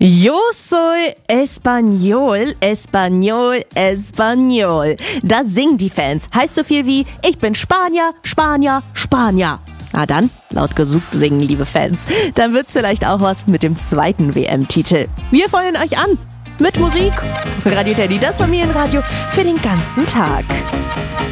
Yo soy español, español, español. Das singen die Fans. Heißt so viel wie, ich bin Spanier, Spanier, Spanier. Na dann, laut gesucht singen, liebe Fans. Dann wird's vielleicht auch was mit dem zweiten WM-Titel. Wir feuern euch an mit Musik. Radio Teddy, das Familienradio für den ganzen Tag.